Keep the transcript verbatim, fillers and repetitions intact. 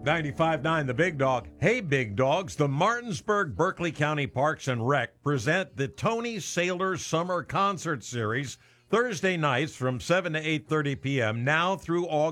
ninety-five point nine The Big Dog. Hey, Big Dogs, the Martinsburg Berkeley County Parks and Rec present the Tony Saylor Summer Concert Series Thursday nights from seven to eight thirty p.m. now through August.